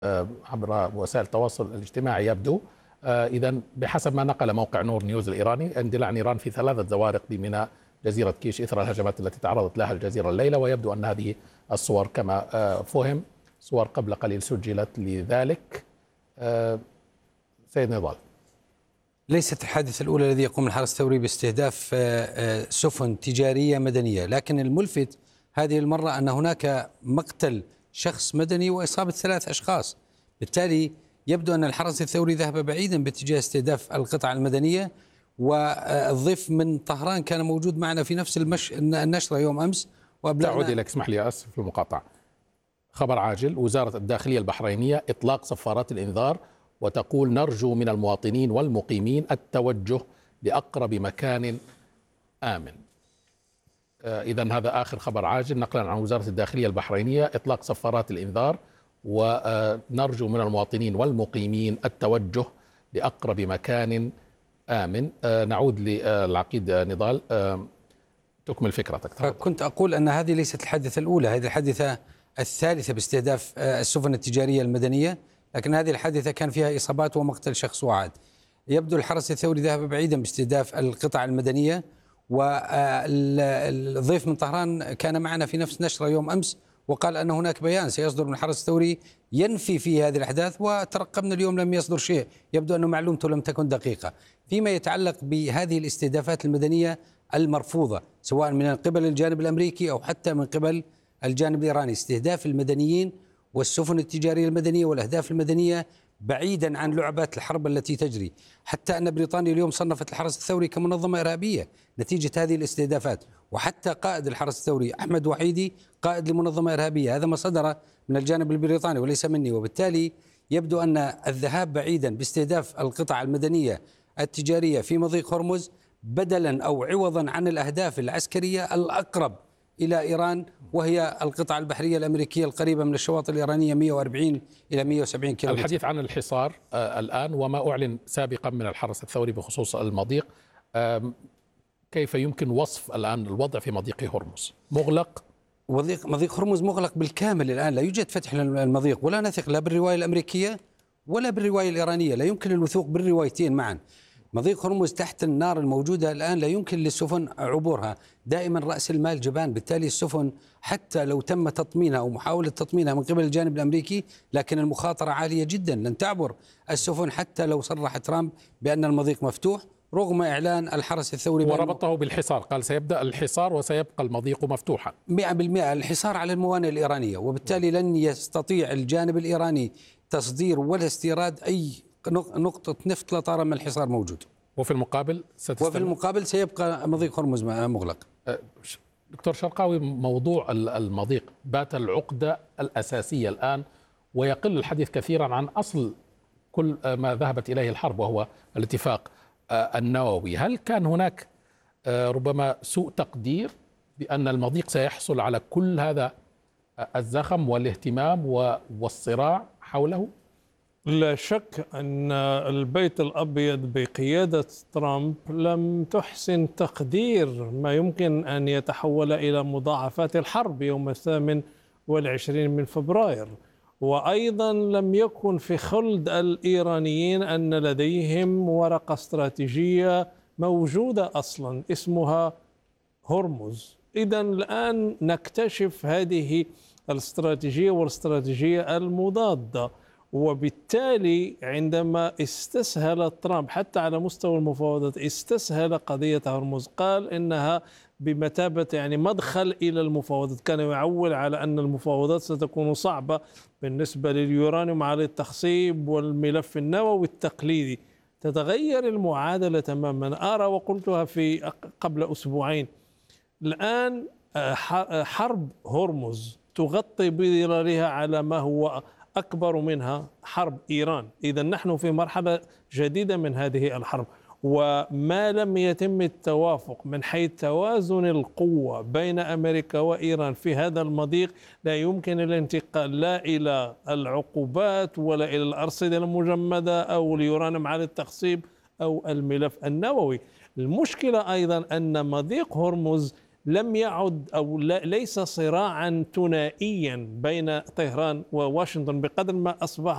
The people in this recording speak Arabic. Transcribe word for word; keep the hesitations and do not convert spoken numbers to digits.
عبر وسائل التواصل الاجتماعي يبدو. إذا بحسب ما نقل موقع نور نيوز الإيراني، اندلاع نيران في ثلاثة زوارق بميناء جزيرة كيش إثر الهجمات التي تعرضت لها الجزيرة الليلة، ويبدو أن هذه الصور كما فهم صور قبل قليل سجلت لذلك. سيد نضال، ليست الحادثة الأولى الذي يقوم الحرس الثوري باستهداف سفن تجارية مدنية، لكن الملفت هذه المرة أن هناك مقتل شخص مدني وإصابة ثلاث أشخاص. بالتالي يبدو أن الحرس الثوري ذهب بعيدا باتجاه استهداف القطع المدنية. والضيف من طهران كان موجود معنا في نفس المش... النشرة يوم أمس. تعود إليك، اسمح لي أسف في المقاطعة. خبر عاجل: وزارة الداخلية البحرينية إطلاق صفارات الإنذار، وتقول نرجو من المواطنين والمقيمين التوجه لأقرب مكان آمن. إذن هذا آخر خبر عاجل نقلا عن وزارة الداخلية البحرينية: إطلاق صفارات الإنذار، ونرجو من المواطنين والمقيمين التوجه لأقرب مكان آمن. نعود للعقيد نضال، تكمل فكرتك. كنت أقول أن هذه ليست الحادثة الأولى، هذه الحادثة الثالثة باستهداف السفن التجارية المدنية، لكن هذه الحادثة كان فيها إصابات ومقتل شخص واحد. يبدو الحرس الثوري ذهب بعيدا باستهداف القطع المدنية. والضيف من طهران كان معنا في نفس نشرة يوم أمس وقال أن هناك بيان سيصدر من الحرس الثوري ينفي فيه هذه الأحداث، وترقبنا اليوم لم يصدر شيء. يبدو أن معلومته لم تكن دقيقة فيما يتعلق بهذه الاستهدافات المدنية المرفوضة، سواء من قبل الجانب الأمريكي أو حتى من قبل الجانب الإيراني. استهداف المدنيين والسفن التجارية المدنية والأهداف المدنية بعيدا عن لعبات الحرب التي تجري، حتى أن بريطانيا اليوم صنفت الحرس الثوري كمنظمة إرهابية نتيجة هذه الاستهدافات، وحتى قائد الحرس الثوري أحمد وحيدي قائد لمنظمة إرهابية. هذا ما صدر من الجانب البريطاني وليس مني. وبالتالي يبدو أن الذهاب بعيدا باستهداف القطع المدنية التجارية في مضيق هرمز بدلا أو عوضا عن الأهداف العسكرية الأقرب إلى إيران، وهي القطع البحرية الأمريكية القريبة من الشواطئ الإيرانية مئة وأربعين إلى مئة وسبعين كيلومتر. الحديث عن الحصار آه الآن وما أعلن سابقا من الحرس الثوري بخصوص المضيق، آه كيف يمكن وصف الآن الوضع في مضيق هرمز؟ مغلق؟ مضيق مضيق هرمز مغلق بالكامل الآن، لا يوجد فتح للمضيق، ولا نثق لا بالرواية الأمريكية ولا بالرواية الإيرانية، لا يمكن الوثوق بالروايتين معا. مضيق هرمز تحت النار الموجودة الآن لا يمكن للسفن عبورها، دائما رأس المال جبان. بالتالي السفن حتى لو تم تطمينها أو محاولة تطمينها من قبل الجانب الأمريكي، لكن المخاطرة عالية جدا، لن تعبر السفن حتى لو صرح ترامب بأن المضيق مفتوح رغم إعلان الحرس الثوري. وربطه بالحصار، قال سيبدأ الحصار وسيبقى المضيق مفتوحا. مئة بالمئة الحصار على الموانئ الإيرانية، وبالتالي لن يستطيع الجانب الإيراني تصدير ولا استيراد أي نقطة نفط لطالما الحصار موجود. وفي المقابل ستستمر. وفي المقابل سيبقى مضيق هرمز مغلق. دكتور شرقاوي، موضوع المضيق بات العقدة الأساسية الآن، ويقل الحديث كثيرا عن أصل كل ما ذهبت إليه الحرب وهو الاتفاق النووي. هل كان هناك ربما سوء تقدير بأن المضيق سيحصل على كل هذا الزخم والاهتمام والصراع حوله؟ لا شك أن البيت الأبيض بقيادة ترامب لم تحسن تقدير ما يمكن أن يتحول إلى مضاعفات الحرب يوم الثامن والعشرين من فبراير، وأيضا لم يكن في خلد الإيرانيين أن لديهم ورقة استراتيجية موجودة أصلا اسمها هرمز. إذن الآن نكتشف هذه الاستراتيجية والاستراتيجية المضادة، وبالتالي عندما استسهل ترامب حتى على مستوى المفاوضات استسهل قضية هرمز، قال إنها بمثابة يعني مدخل إلى المفاوضات. كان يعول على أن المفاوضات ستكون صعبة بالنسبة لليورانيوم على التخصيب والملف النووي التقليدي. تتغير المعادلة تماما. أرى وقلتها في قبل أسبوعين، الآن حرب هرمز تغطي بظلالها على ما هو أكبر منها حرب إيران. إذا نحن في مرحلة جديدة من هذه الحرب، وما لم يتم التوافق من حيث توازن القوة بين أمريكا وإيران في هذا المضيق لا يمكن الانتقال لا إلى العقوبات ولا إلى الأرصدة المجمدة أو اليورانيوم على التخصيب أو الملف النووي. المشكلة أيضا أن مضيق هرمز لم يعد أو ليس صراعا ثنائيا بين طهران وواشنطن بقدر ما أصبح